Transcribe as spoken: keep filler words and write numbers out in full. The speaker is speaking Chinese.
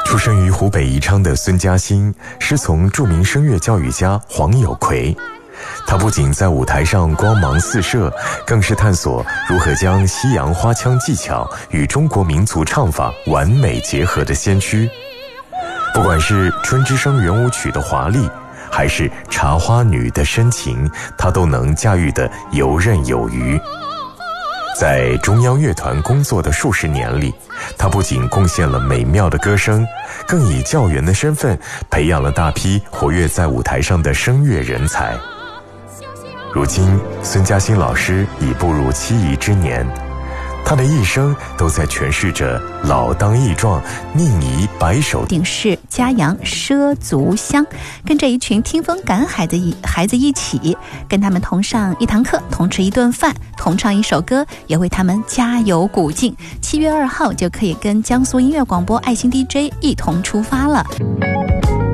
出生于湖北宜昌的孙嘉欣，师从著名声乐教育家黄有奎。他不仅在舞台上光芒四射，更是探索如何将西洋花腔技巧与中国民族唱法完美结合的先驱。不管是《春之声》圆舞曲的华丽，还是《茶花女》的深情，他都能驾驭得游刃有余。在中央乐团工作的数十年里，他不仅贡献了美妙的歌声，更以教员的身份培养了大批活跃在舞台上的声乐人才。如今，孙嘉欣老师已步入七夷之年，他的一生都在诠释着老当益壮、宁移白首。 顶是嘉阳畲族乡，跟着一群听风赶海的孩子一起，跟他们同上一堂课，同吃一顿饭，同唱一首歌，也为他们加油鼓劲。七月二号就可以跟江苏音乐广播爱心 D J 一同出发了。